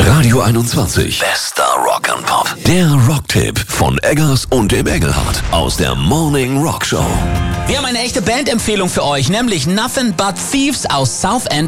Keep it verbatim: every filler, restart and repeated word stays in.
Radio einundzwanzig. Bester Rock'n'Pop. Der Rocktipp von Eggers und dem Engelhardt aus der Morning Rock Show. Wir haben eine echte Bandempfehlung für euch, nämlich Nothing But Thieves aus Southend